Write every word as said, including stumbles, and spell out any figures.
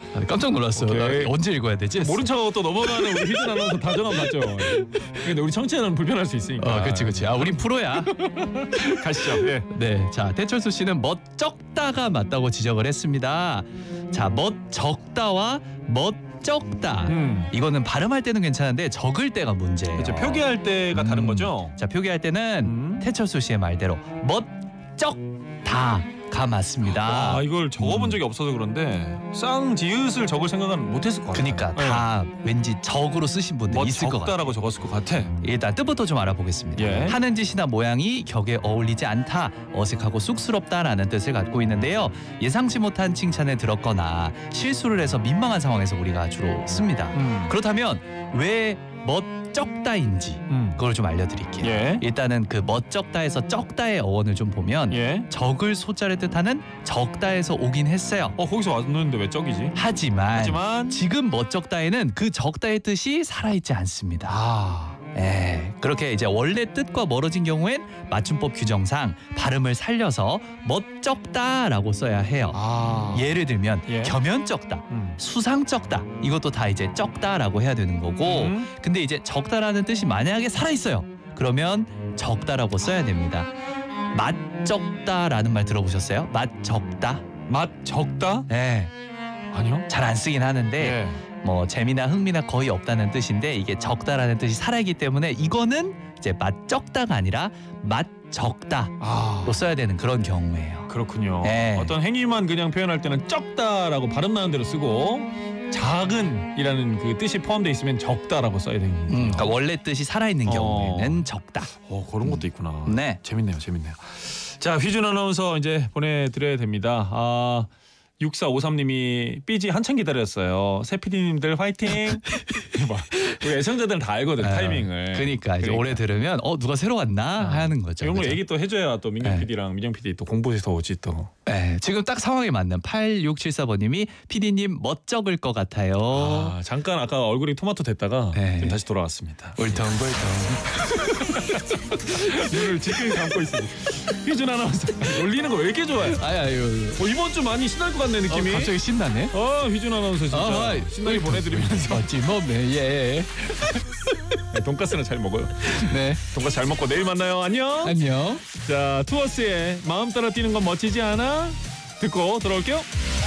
아, 깜짝 놀랐어요. 오케이. 나 언제 읽어야 되지? 모른 척하고 또 넘어가는 우리 휘준 아나운서 다정함 맞죠? 근데 우리 청취자는 불편할 수 있으니까. 어, 그치 그치. 아, 우린 프로야. 가시죠. 예. 네, 자 태철수 씨는 멋쩍다가 맞다고 지적을 했습니다. 자, 멋적다와 멋쩍다. 음. 이거는 발음할 때는 괜찮은데 적을 때가 문제예요. 그렇죠. 표기할 때가 다른 음. 거죠. 자, 표기할 때는 음. 태철수 씨의 말대로 멋쩍다가 맞습니다. 아, 이걸 적어본 음. 적이 없어서 그런데 쌍지읒을 적을 생각은 못했을 것 같아요. 그러니까 네. 다 왠지 적으로 쓰신 분들 있을 것 같아요. 멋적다라고 적었을 것 같아. 일단 뜻부터 좀 알아보겠습니다. 예. 하는 짓이나 모양이 격에 어울리지 않다, 어색하고 쑥스럽다라는 뜻을 갖고 있는데요. 예상치 못한 칭찬을 들었거나 실수를 해서 민망한 상황에서 우리가 주로 씁니다. 음. 그렇다면 왜 멋쩍다인지 음. 그걸 좀 알려드릴게요. 예. 일단은 그 멋쩍다에서 쩍다의 어원을 좀 보면 예. 적을 소자를 뜻하는 적다에서 오긴 했어요. 어, 거기서 왔는데 왜 적이지? 하지만, 하지만 지금 멋쩍다에는 그 적다의 뜻이 살아있지 않습니다. 아. 예, 그렇게 이제 원래 뜻과 멀어진 경우엔 맞춤법 규정상 발음을 살려서 멋쩍다라고 써야 해요. 아. 예를 들면 예. 겸연쩍다, 음. 수상쩍다, 이것도 다 이제 쩍다라고 해야 되는 거고, 음. 근데 이제 적다라는 뜻이 만약에 살아있어요. 그러면 적다라고 써야 됩니다. 맛적다라는 말 들어보셨어요? 맛적다? 맛 적다? 예, 아니요. 잘 안 쓰긴 하는데 예. 뭐 재미나 흥미나 거의 없다는 뜻인데 이게 적다라는 뜻이 살아있기 때문에 이거는 이제 맛적다가 아니라 맛적다로 아. 써야 되는 그런 경우예요. 그렇군요. 네. 어떤 행위만 그냥 표현할 때는 적다라고 발음 나는 대로 쓰고 작은이라는 그 뜻이 포함되어 있으면 적다라고 써야 되는 거예요. 음, 그러니까 원래 뜻이 살아있는 어. 경우에는 적다. 어, 그런 것도 있구나. 네. 재밌네요. 재밌네요. 자, 휘준 아나운서 이제 보내드려야 됩니다. 아, 육사오삼님이 삐지 한참 기다렸어요. 새 피디님들 화이팅. 봐, 우리 애청자들은 다 알거든, 아, 타이밍을. 그러니까 이제 그러니까. 오래 들으면 어 누가 새로 왔나 아, 하는 거죠. 이런 걸 그죠? 얘기 또 해줘야 또 민경 네. 피디랑 민정 피디 또 공부해서 오지 또. 네, 지금 딱 상황에 맞는 팔육칠사번님이 피디님 멋쩍을 것 같아요. 아, 잠깐 아까 얼굴이 토마토 됐다가 네. 지금 다시 돌아왔습니다. 울텅불텅. 눈을 지금 감고 있습니다. 휘준 아나운서 놀리는 거 왜 이렇게 좋아해? 아유 아유. 어, 이번 주 많이 신날 것 같네 어, 느낌이. 갑자기 신나네. 어, 휘준 아나운서 진짜 아, 신나게 보내드리면서 어찌먹네 예. 네, 돈가스는 잘 먹어요. 네. 돈가스 잘 먹고 내일 만나요. 안녕. 안녕. 자, 투어스의 마음 따라 뛰는 건 멋지지 않아? 듣고 돌아올게요.